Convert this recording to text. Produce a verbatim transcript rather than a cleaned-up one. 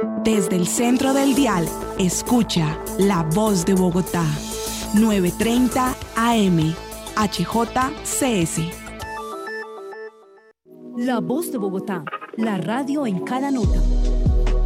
Desde el centro del dial, escucha La Voz de Bogotá, novecientos treinta A M, H J C S. La Voz de Bogotá, la radio en cada nota.